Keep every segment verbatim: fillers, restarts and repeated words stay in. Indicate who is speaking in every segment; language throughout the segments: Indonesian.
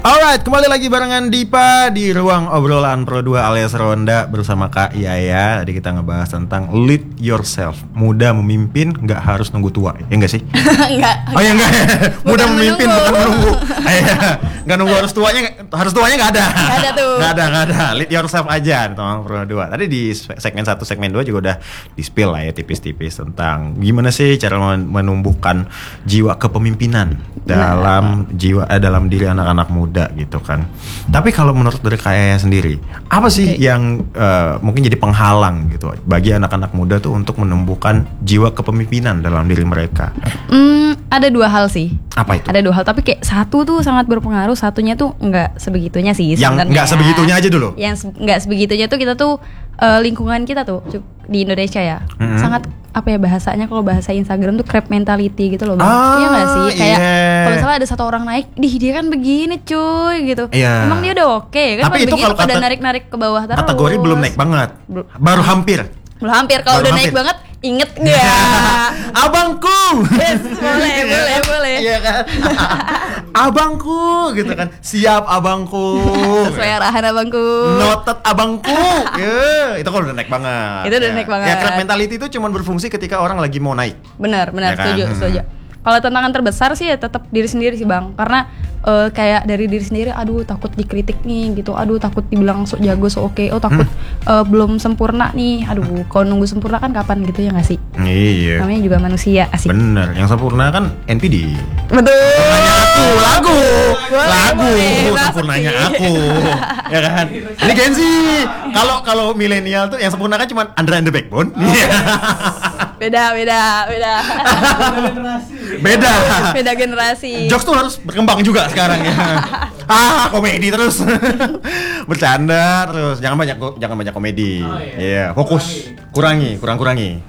Speaker 1: Alright, kembali lagi barengan Dipa di ruang obrolan Pro dua alias Ronda bersama Kak Yaya. Tadi kita ngebahas tentang lead yourself. Muda memimpin, nggak harus nunggu tua, ya nggak sih?
Speaker 2: Enggak.
Speaker 1: Oh ya enggak. Muda
Speaker 2: Bukan
Speaker 1: memimpin
Speaker 2: menunggu.
Speaker 1: bukan menunggu. Iya. Nggak nunggu harus tuanya, harus tuanya nggak ada.
Speaker 2: Nggak ada tuh.
Speaker 1: Nggak ada, nggak ada. Lead yourself aja, teman Pro dua. Tadi di segmen satu, segmen dua juga udah di spill lah ya tipis-tipis tentang gimana sih cara menumbuhkan jiwa kepemimpinan dalam jiwa eh, dalam diri anak-anak muda gitu kan. Tapi kalau menurut dari Kaya sendiri, apa sih okay. yang uh, mungkin jadi penghalang gitu bagi anak-anak muda tuh untuk menumbuhkan jiwa kepemimpinan dalam diri mereka?
Speaker 2: Hmm, ada dua hal sih.
Speaker 1: Apa itu?
Speaker 2: Ada dua hal, tapi kayak satu tuh sangat berpengaruh, satunya tuh nggak sebegitunya sih.
Speaker 1: Yang nggak sebegitunya aja dulu.
Speaker 2: Yang nggak sebegitunya tuh kita tuh uh, lingkungan kita tuh di Indonesia ya, mm-hmm. sangat apa ya bahasanya, kalau bahasa Instagram tuh crab mentality gitu loh bang.
Speaker 1: Oh,
Speaker 2: iya nggak sih? Kayak
Speaker 1: yeah.
Speaker 2: kalau misalnya ada satu orang naik, dih dia kan begini cuy gitu.
Speaker 1: Yeah.
Speaker 2: Emang dia udah oke okay, kan?
Speaker 1: Tapi itu kalau
Speaker 2: pada
Speaker 1: kata,
Speaker 2: narik-narik ke bawah terus.
Speaker 1: Kategori belum naik banget,
Speaker 2: Bel-
Speaker 1: baru hampir.
Speaker 2: Belum hampir. Kalau udah
Speaker 1: hampir.
Speaker 2: naik banget, inget nggak?
Speaker 1: Abangku.
Speaker 2: Yes, boleh, boleh, boleh.
Speaker 1: Iya kan? Abangku gitu kan. Siap abangku.
Speaker 2: Sesuai arahan abangku.
Speaker 1: Noted abangku. Yeah, itu kalau udah naik banget.
Speaker 2: Itu udah
Speaker 1: ya.
Speaker 2: naik banget.
Speaker 1: Ya, crab mentality itu cuma berfungsi ketika orang lagi mau naik.
Speaker 2: Benar, benar,
Speaker 1: Ya kan?
Speaker 2: setuju,
Speaker 1: Hmm.
Speaker 2: setuju. Kalau tantangan terbesar sih ya tetap diri sendiri sih bang, karena uh, kayak dari diri sendiri, aduh takut dikritik nih gitu, aduh takut dibilang sok jago, sok oke, oh takut hmm. uh, belum sempurna nih, aduh kalau nunggu sempurna kan kapan gitu ya nggak sih?
Speaker 1: Iya.
Speaker 2: Namanya juga manusia, asik.
Speaker 1: Bener, yang sempurna kan N P D.
Speaker 2: Betul.
Speaker 1: Sempurnanya aku, lagu,
Speaker 2: Boleh,
Speaker 1: lagu,
Speaker 2: boleh,
Speaker 1: sempurnanya
Speaker 2: pasti.
Speaker 1: aku, ya kan? Ini Gen Z. Kalau kalau milenial tuh yang sempurna kan cuma Andra and the Backbone. Iya.
Speaker 2: Beda, beda, beda.
Speaker 1: Beda.
Speaker 2: Beda generasi.
Speaker 1: Jokes tuh harus berkembang juga sekarang ya. Ah, komedi terus. Bercanda terus. Jangan banyak jangan banyak komedi. Iya, oh, iya. yeah, fokus. Kurangi, kurang-kurangi.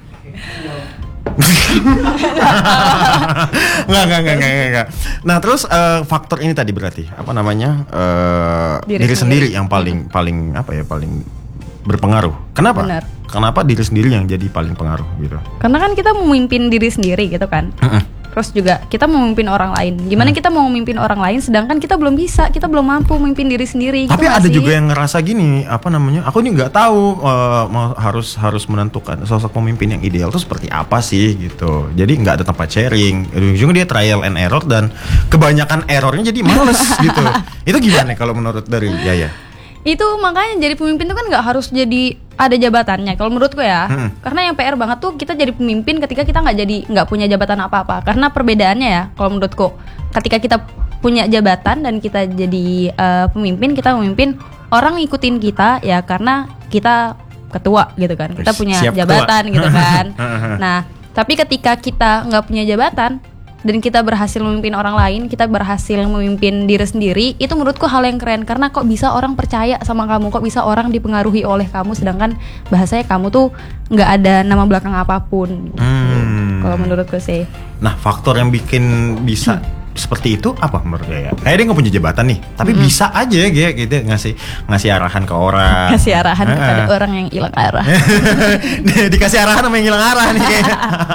Speaker 1: Nggak, nggak, nggak, nggak, nggak. Nah, terus uh, faktor ini tadi berarti apa namanya? Uh, diri, diri sendiri. sendiri yang paling paling apa ya, paling berpengaruh. Kenapa?
Speaker 2: Benar.
Speaker 1: Kenapa diri sendiri yang jadi paling pengaruh gitu?
Speaker 2: Karena kan kita memimpin diri sendiri gitu kan. Uh-uh. Terus juga kita mau memimpin orang lain. Gimana uh. kita mau memimpin orang lain sedangkan kita belum bisa, kita belum mampu memimpin diri sendiri.
Speaker 1: Tapi
Speaker 2: gitu
Speaker 1: ada
Speaker 2: sih?
Speaker 1: juga yang ngerasa gini, apa namanya? Aku ini nggak tahu uh, harus harus menentukan sosok pemimpin yang ideal itu seperti apa sih gitu. Jadi nggak ada tempat sharing. Ujung-ujungnya dia trial and error dan kebanyakan errornya jadi males gitu. Itu gimana kalau menurut dari Yaya?
Speaker 2: Itu makanya jadi pemimpin itu kan nggak harus jadi ada jabatannya kalau menurutku ya. hmm. Karena yang P R banget tuh kita jadi pemimpin ketika kita nggak jadi nggak punya jabatan apa-apa. Karena perbedaannya ya kalau menurutku, ketika kita punya jabatan dan kita jadi uh, pemimpin, kita memimpin orang ngikutin kita ya karena kita ketua gitu kan, kita punya
Speaker 1: Siap
Speaker 2: jabatan
Speaker 1: ketua.
Speaker 2: gitu kan. Nah tapi ketika kita nggak punya jabatan dan kita berhasil memimpin orang lain, kita berhasil memimpin diri sendiri, itu menurutku hal yang keren. Karena kok bisa orang percaya sama kamu, kok bisa orang dipengaruhi oleh kamu, sedangkan bahasanya kamu tuh nggak ada nama belakang apapun gitu. hmm. Kalau menurutku sih.
Speaker 1: Nah, faktor yang bikin bisa hmm. seperti itu apa menurut Gaya? Kayak dia nggak punya jabatan nih, tapi hmm. bisa aja Gaya gitu ngasih ngasih arahan ke orang,
Speaker 2: ngasih arahan uh. kepada orang yang hilang arah.
Speaker 1: Dikasih arahan sama yang hilang arah nih kayaknya.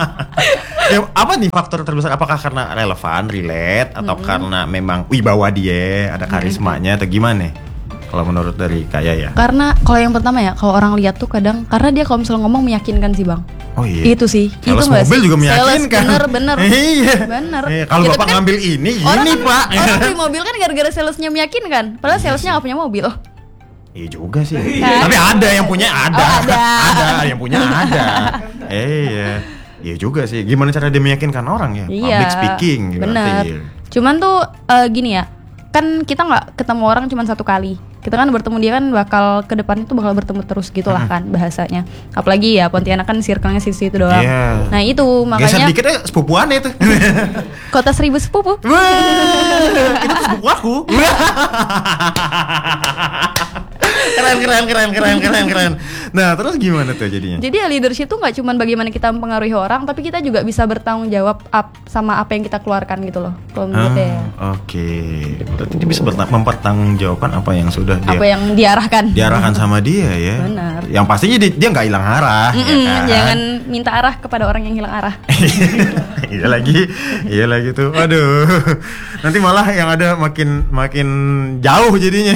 Speaker 1: Ya, apa nih faktor terbesar? Apakah karena relevan, relate, atau mm-hmm. karena memang wibawa dia, ada karismanya, mm-hmm. atau gimana? Kalau menurut dari Kak Yaya?
Speaker 2: Karena kalau yang pertama ya, kalau orang lihat tuh kadang, karena dia kalau misalnya ngomong meyakinkan sih bang.
Speaker 1: Oh iya.
Speaker 2: Itu sih.
Speaker 1: Sales
Speaker 2: itu
Speaker 1: mobil
Speaker 2: sih?
Speaker 1: juga meyakinkan.
Speaker 2: Bener, bener.
Speaker 1: Iya.
Speaker 2: Bener.
Speaker 1: Iya, kalau
Speaker 2: ya,
Speaker 1: bapak
Speaker 2: kan
Speaker 1: ngambil ini,
Speaker 2: orang
Speaker 1: ini
Speaker 2: kan,
Speaker 1: pak.
Speaker 2: Orang beli mobil kan gara-gara salesnya meyakinkan. Padahal salesnya nggak punya mobil.
Speaker 1: Iya juga sih.
Speaker 2: Kan?
Speaker 1: Tapi ada yang punya ada.
Speaker 2: Oh, ada.
Speaker 1: Ada yang punya ada. Eh, iya. Iya juga sih. Gimana cara dia meyakinkan orang ya?
Speaker 2: Iya,
Speaker 1: public speaking.
Speaker 2: Bener. Berarti. Cuman tuh uh, gini ya, kan kita nggak ketemu orang cuma satu kali. Kita kan bertemu dia kan bakal ke depan itu bakal bertemu terus gitulah hmm. kan bahasanya. Apalagi ya Pontianak kan circle-nya situ-situ doang. Yeah. Nah itu makanya.
Speaker 1: Geser dikit ya sepupuan itu.
Speaker 2: Kota seribu sepupu.
Speaker 1: Wah, itu sepupu aku. keren keren keren keren keren keren. Nah terus gimana tuh jadinya?
Speaker 2: Jadi ya leadership tuh nggak cuma bagaimana kita mempengaruhi orang, tapi kita juga bisa bertanggung jawab up sama apa yang kita keluarkan gitu loh. Kalau menurut
Speaker 1: Ah,
Speaker 2: ya.
Speaker 1: Oke, okay. Berarti dia bisa berta- mempertanggungjawabkan apa yang sudah dia
Speaker 2: Apa yang diarahkan.
Speaker 1: diarahkan sama dia ya.
Speaker 2: Benar.
Speaker 1: Yang pastinya dia, dia nggak hilang arah. Ya
Speaker 2: Mm-mm,
Speaker 1: kan?
Speaker 2: Jangan minta arah kepada orang yang hilang arah.
Speaker 1: Iya lagi, iya lagi tuh. Aduh, nanti malah yang ada makin makin jauh jadinya.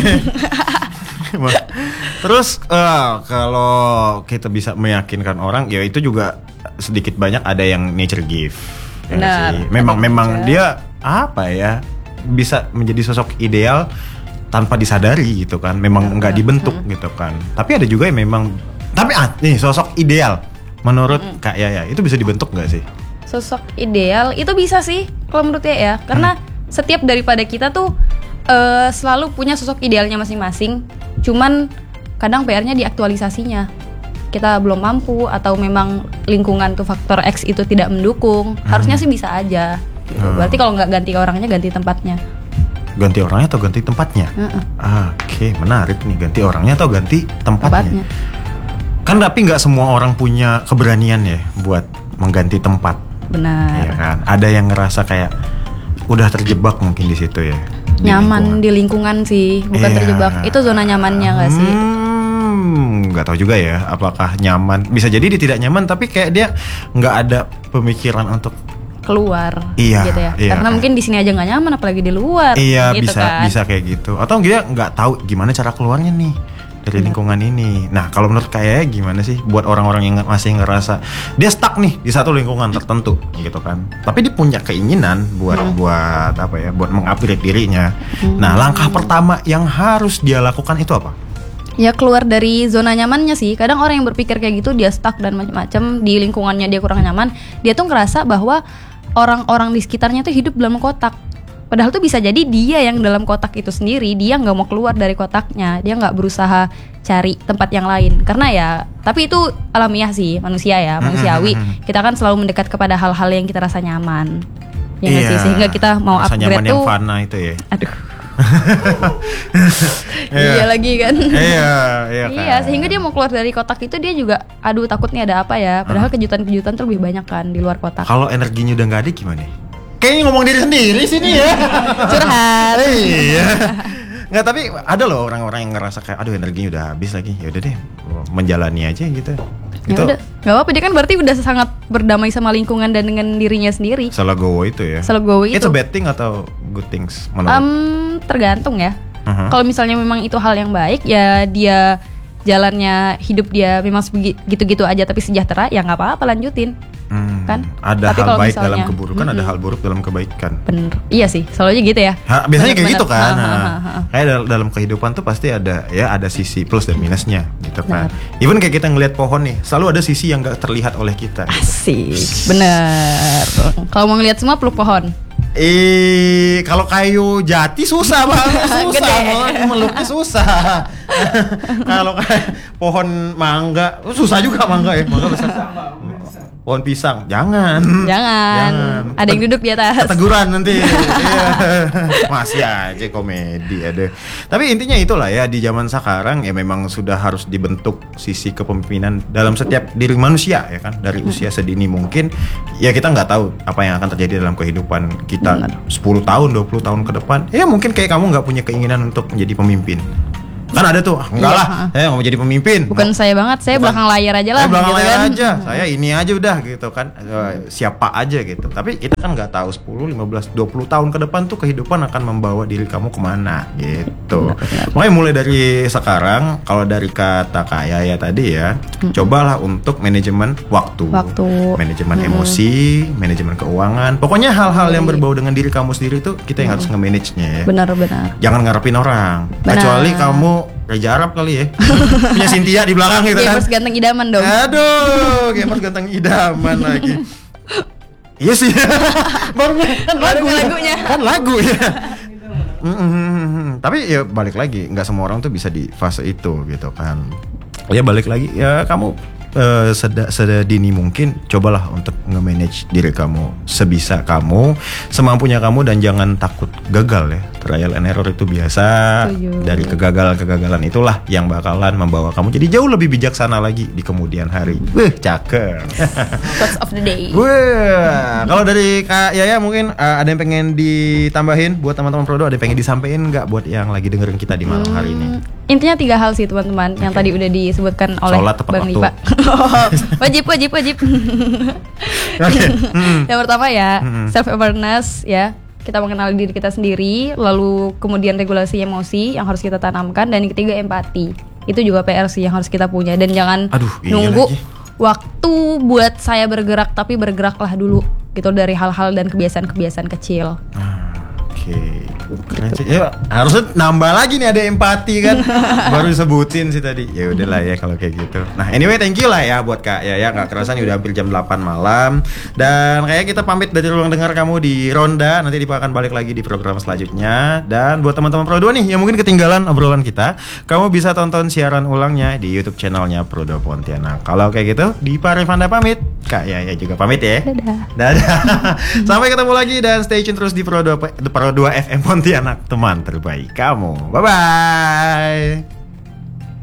Speaker 1: Terus eh, kalau kita bisa meyakinkan orang, ya itu juga sedikit banyak ada yang nature gift. Ya nggak
Speaker 2: Benar.
Speaker 1: sih? Memang
Speaker 2: Ada
Speaker 1: memang
Speaker 2: juga.
Speaker 1: dia apa ya bisa menjadi sosok ideal tanpa disadari gitu kan. Memang nggak dibentuk gitu kan. Tapi ada juga yang memang tapi ah, nih sosok ideal menurut Kak Yaya itu bisa dibentuk nggak sih?
Speaker 2: Sosok ideal itu bisa sih kalau menurut saya ya, karena setiap daripada kita tuh eh, selalu punya sosok idealnya masing-masing. Cuman kadang P R-nya di aktualisasinya. Kita belum mampu atau memang lingkungan tuh faktor X itu tidak mendukung. Harusnya sih bisa aja. Gitu.
Speaker 1: Hmm.
Speaker 2: Berarti kalau nggak ganti orangnya ganti tempatnya.
Speaker 1: Ganti orangnya atau ganti tempatnya?
Speaker 2: Heeh.
Speaker 1: Ah, Oke, menarik nih. Ganti orangnya atau ganti tempatnya?
Speaker 2: Tempatnya.
Speaker 1: Kan tapi nggak semua orang punya keberanian ya buat mengganti tempat.
Speaker 2: Benar.
Speaker 1: Iya kan? Ada yang ngerasa kayak udah terjebak mungkin di situ ya. di
Speaker 2: Nyaman
Speaker 1: lingkungan.
Speaker 2: di lingkungan sih, bukan
Speaker 1: Iya.
Speaker 2: terjebak. Itu zona nyamannya nggak sih?
Speaker 1: Hmm, nggak tahu juga ya. Apakah nyaman? Bisa jadi dia tidak nyaman, tapi kayak dia nggak ada pemikiran untuk
Speaker 2: Keluar
Speaker 1: Iya,
Speaker 2: gitu ya.
Speaker 1: iya.
Speaker 2: Karena mungkin di sini aja nggak nyaman, apalagi di luar.
Speaker 1: iya
Speaker 2: gitu
Speaker 1: bisa
Speaker 2: kan.
Speaker 1: bisa kayak gitu. Atau dia nggak tahu gimana cara keluarnya nih dari lingkungan ini. Nah kalau menurut kayaknya gimana sih buat orang-orang yang masih ngerasa dia stuck nih di satu lingkungan tertentu gitu kan. Tapi dia punya keinginan buat buat apa ya? Buat mengupgrade dirinya. Nah langkah pertama yang harus dia lakukan itu apa?
Speaker 2: Ya keluar dari zona nyamannya sih. Kadang orang yang berpikir kayak gitu dia stuck dan macam-macam di lingkungannya dia kurang nyaman. Dia tuh ngerasa bahwa orang-orang di sekitarnya tuh hidup dalam kotak. Padahal tuh bisa jadi dia yang dalam kotak itu sendiri, dia nggak mau keluar dari kotaknya, dia nggak berusaha cari tempat yang lain. Karena ya, tapi itu alamiah sih manusia ya, manusiawi. Kita kan selalu mendekat kepada hal-hal yang kita rasa nyaman. Ya nggak sih? Sehingga kita mau
Speaker 1: rasa nyaman
Speaker 2: upgrade
Speaker 1: yang
Speaker 2: tuh.
Speaker 1: fana itu ya.
Speaker 2: Aduh. Iya lagi kan.
Speaker 1: Iya, iya kan.
Speaker 2: Iya, sehingga dia mau keluar dari kotak itu dia juga, aduh takut nih ada apa ya. Padahal kejutan-kejutan tuh lebih banyak kan di luar kotak.
Speaker 1: Kalau energinya udah nggak ada gimana? Kayaknya ngomong diri sendiri sini ya.
Speaker 2: Curhat.
Speaker 1: Iya. Nggak, tapi ada loh orang-orang yang ngerasa kayak aduh energinya udah habis lagi. Ya udah deh, menjalani aja gitu.
Speaker 2: Ya udah, nggak apa-apa, dia kan berarti udah sangat berdamai sama lingkungan dan dengan dirinya sendiri.
Speaker 1: Salah gowo itu ya.
Speaker 2: Salah gowo itu.
Speaker 1: It's a bad thing atau good things menurut?
Speaker 2: Em, tergantung ya.
Speaker 1: Uh-huh.
Speaker 2: Kalau misalnya memang itu hal yang baik, ya dia jalannya hidup dia memang sebegi- gitu-gitu aja tapi sejahtera, ya nggak apa-apa lanjutin.
Speaker 1: Hmm,
Speaker 2: kan?
Speaker 1: Ada
Speaker 2: Tapi
Speaker 1: hal
Speaker 2: kalau
Speaker 1: baik
Speaker 2: misalnya-
Speaker 1: dalam keburukan, ada
Speaker 2: Mm-mm.
Speaker 1: hal buruk dalam kebaikan.
Speaker 2: Bener, iya sih, selalu aja gitu ya.
Speaker 1: Ha, biasanya kayak
Speaker 2: Bener-bener.
Speaker 1: gitu kan.
Speaker 2: Ha, ha,
Speaker 1: Nah,
Speaker 2: ha, ha.
Speaker 1: kayak dal- dalam kehidupan tuh pasti ada ya ada sisi plus dan minusnya gitu kan.
Speaker 2: Benar.
Speaker 1: Even kayak kita ngelihat pohon nih, selalu ada sisi yang gak terlihat oleh kita.
Speaker 2: Asik, bener. Kalau mau ngeliat semua peluk pohon.
Speaker 1: Eh, kalau kayu jati susah banget, susah
Speaker 2: Gede.
Speaker 1: banget meluknya susah. Kalau kayak pohon mangga, oh, susah juga mangga ya, mangga besar. Pohon pisang, jangan.
Speaker 2: Jangan. Ada yang duduk di atas.
Speaker 1: Keteguran nanti. Iya. Masih aja komedi ada. Tapi intinya itulah ya, di zaman sekarang ya memang sudah harus dibentuk sisi kepemimpinan dalam setiap diri manusia ya kan, dari usia sedini mungkin. Ya kita nggak tahu apa yang akan terjadi dalam kehidupan kita sepuluh tahun, dua puluh tahun ke depan. Ya mungkin kayak kamu nggak punya keinginan untuk menjadi pemimpin. Kan ada tuh, ah, enggak
Speaker 2: Iya,
Speaker 1: lah,
Speaker 2: ha.
Speaker 1: saya nggak mau jadi pemimpin.
Speaker 2: Bukan saya banget, saya
Speaker 1: Bukan.
Speaker 2: belakang layar aja lah.
Speaker 1: Saya belakang
Speaker 2: gitu
Speaker 1: layar
Speaker 2: kan.
Speaker 1: aja, saya ini aja udah gitu kan. Eh, siapa aja gitu. Tapi kita kan nggak tahu sepuluh, lima belas, dua puluh tahun ke depan tuh kehidupan akan membawa diri kamu kemana gitu. Makanya mulai dari sekarang, kalau dari kata Kak Yaya tadi ya, cobalah untuk manajemen waktu,
Speaker 2: Waktu.
Speaker 1: manajemen emosi, manajemen keuangan. Pokoknya hal-hal yang berbau dengan diri kamu sendiri tuh kita yang harus nge-manage-nya ya.
Speaker 2: Benar-benar.
Speaker 1: Jangan ngarepin orang.
Speaker 2: Benar.
Speaker 1: Kecuali kamu Raja Arab kali ya. Punya Cynthia di belakang gitu kan.
Speaker 2: Gamers ganteng idaman dong.
Speaker 1: Aduh, gamers ganteng idaman lagi. Iya sih. Baru kan lagu.
Speaker 2: Baru lagunya.
Speaker 1: Kan lagu ya. Mm-mm. Tapi ya balik lagi, nggak semua orang tuh bisa di fase itu gitu kan. Ya balik lagi, ya kamu eh, seda, sedini mungkin cobalah untuk nge-manage diri kamu sebisa kamu, semampunya kamu, dan jangan takut gagal ya. trial and error itu biasa.
Speaker 2: Setuju.
Speaker 1: Dari kegagalan-kegagalan itulah yang bakalan membawa kamu jadi jauh lebih bijaksana lagi di kemudian hari. Wih, cakep.
Speaker 2: Quotes of the day.
Speaker 1: Wah, kalau dari Kak Yaya mungkin uh, ada yang pengen ditambahin buat teman-teman Prodo, ada yang pengen disampaikan nggak buat yang lagi dengerin kita di malam hari ini?
Speaker 2: Hmm, intinya tiga hal sih teman-teman yang
Speaker 1: Oke.
Speaker 2: tadi udah disebutkan oleh
Speaker 1: Sholat tepat
Speaker 2: Bang
Speaker 1: waktu.
Speaker 2: Lipa. wajib, wajib, wajib.
Speaker 1: Oke. Mm.
Speaker 2: Yang pertama ya
Speaker 1: Mm-mm.
Speaker 2: self awareness ya. Kita mengenali diri kita sendiri, lalu kemudian regulasi emosi yang harus kita tanamkan, dan yang ketiga empati. Itu juga P R sih yang harus kita punya, dan jangan
Speaker 1: Aduh, iya
Speaker 2: nunggu
Speaker 1: lagi.
Speaker 2: waktu buat saya bergerak, tapi bergeraklah dulu gitu dari hal-hal dan kebiasaan-kebiasaan kecil.
Speaker 1: Oke, keren sih. Ya, harusnya nambah lagi nih, ada empati kan. Baru disebutin sih tadi. Ya udahlah ya kalau kayak gitu. Nah, anyway thank you lah ya buat Kak Yaya. Nggak kerasa nih udah hampir jam delapan malam. Dan kayak kita pamit dari ruang dengar kamu di Ronda. Nanti Dipa akan balik lagi di program selanjutnya. Dan buat teman-teman Prodo nih yang mungkin ketinggalan obrolan kita, kamu bisa tonton siaran ulangnya di YouTube channelnya Prodo Pontianak. Kalau kayak gitu, Dipa Revanda pamit. Kak Yaya juga pamit ya.
Speaker 2: Dadah.
Speaker 1: Dadah. Sampai ketemu lagi dan stay tune terus di Pro dua F M Pontianak, teman terbaik kamu. Bye bye.